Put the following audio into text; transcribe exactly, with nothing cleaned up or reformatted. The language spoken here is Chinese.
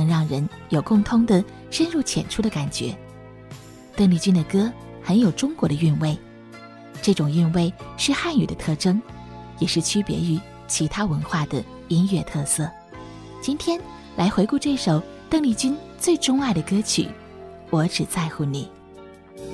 能让人有共通的深入浅出的感觉。邓丽君的歌很有中国的韵味，这种韵味是汉语的特征，也是区别于其他文化的音乐特色。今天来回顾这首邓丽君最钟爱的歌曲《我只在乎你》。